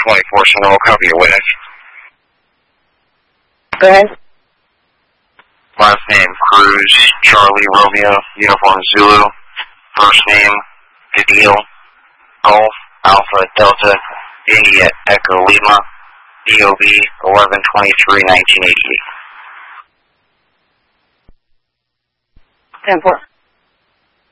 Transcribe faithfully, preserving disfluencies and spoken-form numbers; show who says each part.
Speaker 1: twenty-four, Sonoma, cover your witness.
Speaker 2: Go ahead.
Speaker 1: Last name, Cruz, Charlie, Romeo, Uniform Zulu. First name, Cadil, Golf, Alpha, Delta, India, Echo, Lima, D O B, eleven twenty-three, nineteen eighty-eight.
Speaker 2: ten four.